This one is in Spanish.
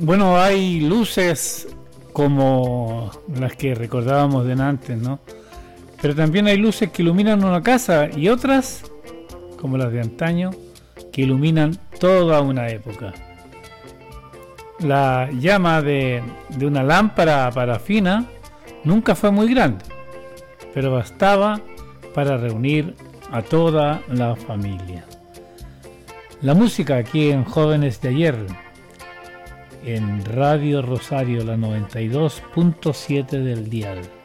Bueno, hay luces como las que recordábamos de antes, ¿no? Pero también hay luces que iluminan una casa y otras, como las de antaño, que iluminan toda una época. La llama de una lámpara parafina nunca fue muy grande, pero bastaba para reunir a toda la familia. La música aquí en Jóvenes de Ayer, en Radio Rosario, la 92.7 del dial.